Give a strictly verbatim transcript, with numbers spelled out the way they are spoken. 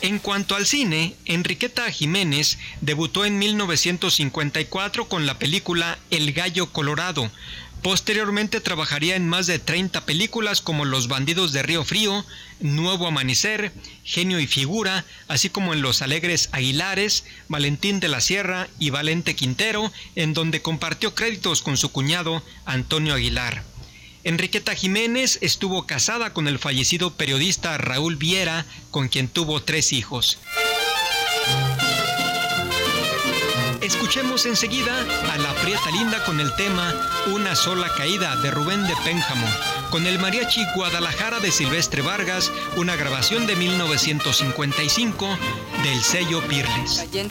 En cuanto al cine, Enriqueta Jiménez debutó en mil novecientos cincuenta y cuatro con la película El Gallo Colorado. Posteriormente trabajaría en más de treinta películas como Los Bandidos de Río Frío, Nuevo Amanecer, Genio y Figura, así como en Los Alegres Aguilares, Valentín de la Sierra y Valente Quintero, en donde compartió créditos con su cuñado Antonio Aguilar. Enriqueta Jiménez estuvo casada con el fallecido periodista Raúl Viera, con quien tuvo tres hijos. Escuchemos enseguida a La Prieta Linda con el tema Una Sola Caída de Rubén de Pénjamo, con el Mariachi Guadalajara de Silvestre Vargas, una grabación de mil novecientos cincuenta y cinco del sello Pirles.